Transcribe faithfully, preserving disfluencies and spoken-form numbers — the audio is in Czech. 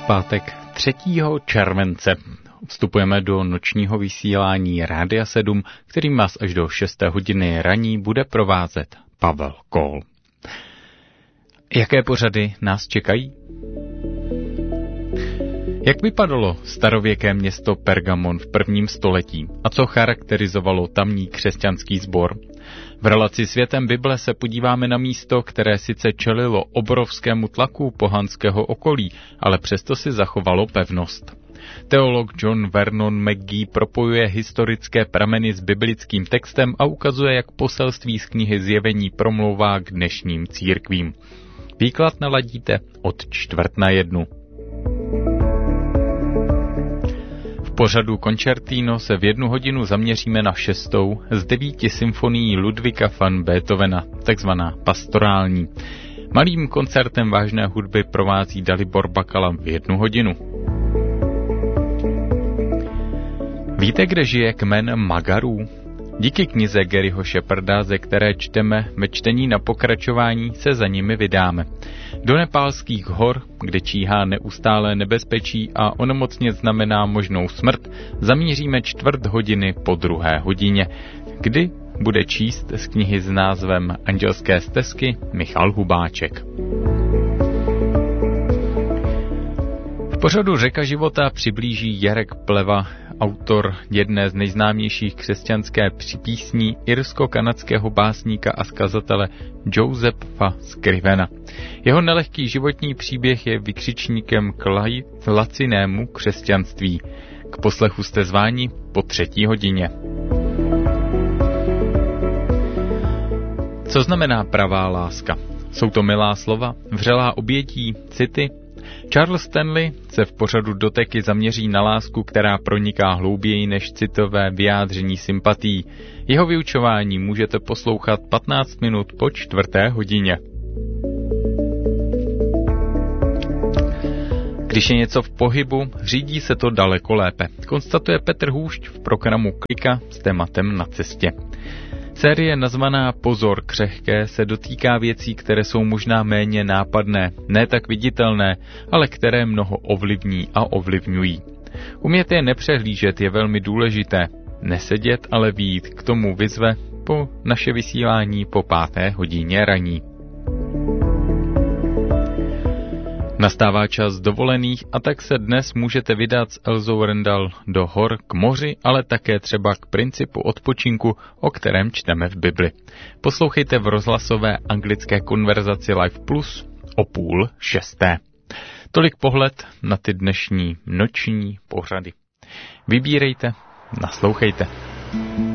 pátek třetího července. Vstupujeme do nočního vysílání Rádia sedm, kterým vás až do šesté hodiny raní bude provázet Pavel Kohl. Jaké pořady nás čekají? Jak vypadalo starověké město Pergamon v prvním století a co charakterizovalo tamní křesťanský sbor? V relaci Světem Bible se podíváme na místo, které sice čelilo obrovskému tlaku pohanského okolí, ale přesto si zachovalo pevnost. Teolog John Vernon McGee propojuje historické prameny s biblickým textem a ukazuje, jak poselství z knihy Zjevení promlouvá k dnešním církvím. Výklad naladíte od čtvrt na jednu. V pořadu Concertino se v jednu hodinu zaměříme na šestou z devíti symfonií Ludvíka van Beethovena, takzvaná pastorální. Malým koncertem vážné hudby provází Dalibor Bakala v jednu hodinu. Víte, kde žije kmen Magarů? Díky knize Garyho Shepherda, ze které čteme ve čtení na pokračování, se za nimi vydáme. Do nepálských hor, kde číhá neustálé nebezpečí a onemocně znamená možnou smrt, zamíříme čtvrt hodiny po druhé hodině, kdy bude číst z knihy s názvem Andělské stezky Michal Hubáček. V pořadu Řeka života přiblíží Jarek Pleva, autor jedné z nejznámějších křesťanské písní irsko-kanadského básníka a skazatele Josepha Scrivena. Jeho nelehký životní příběh je vykřičníkem k lacinému křesťanství. K poslechu jste zváni po třetí hodině. Co znamená pravá láska? Jsou to milá slova, vřelá obětí, city? Charles Stanley se v pořadu Doteky zaměří na lásku, která proniká hlouběji než citové vyjádření sympatií. Jeho vyučování můžete poslouchat patnáct minut po čtvrté hodině. Když je něco v pohybu, řídí se to daleko lépe, konstatuje Petr Hůšť v programu Klika s tématem Na cestě. Série nazvaná Pozor křehké se dotýká věcí, které jsou možná méně nápadné, ne tak viditelné, ale které mnoho ovlivní a ovlivňují. Umět je nepřehlížet je velmi důležité. Nesedět, ale vyjít, k tomu vyzve po naše vysílání po páté hodině raní. Nastává čas dovolených a tak se dnes můžete vydat s Elzou Rendal do hor k moři, ale také třeba k principu odpočinku, o kterém čteme v Bibli. Poslouchejte v rozhlasové anglické konverzaci Live Plus o půl šesté. Tolik pohled na ty dnešní noční pořady. Vybírejte, naslouchejte.